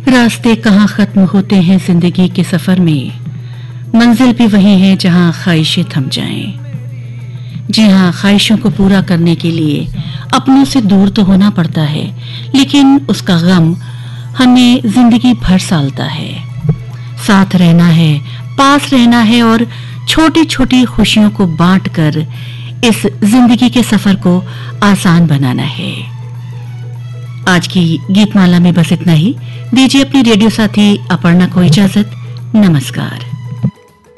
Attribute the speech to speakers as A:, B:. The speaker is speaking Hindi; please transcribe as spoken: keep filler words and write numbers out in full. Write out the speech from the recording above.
A: रास्ते कहाँ खत्म होते हैं जिंदगी के सफर में, मंजिल भी वही है जहाँ ख्वाहिशें थम जाएं। जी हाँ, ख्वाहिशों को पूरा करने के लिए अपनों से दूर तो होना पड़ता है, लेकिन उसका गम हमें जिंदगी भर सालता है। साथ रहना है, पास रहना है और छोटी छोटी खुशियों को बांटकर इस जिंदगी के सफर को आसान बनाना है। आज की गीतमाला में बस इतना ही। दीजिए अपनी रेडियो साथी अपर्णा को इजाजत। नमस्कार।